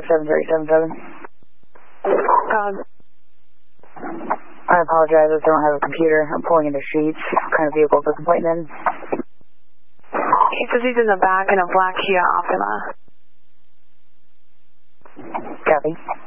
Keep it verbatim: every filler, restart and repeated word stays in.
seven three seven seven. Um, I apologize, I don't have a computer. I'm pulling into sheets. What kind of vehicle is this complaint in? he says he's in the back in a black Kia Optima. Copy.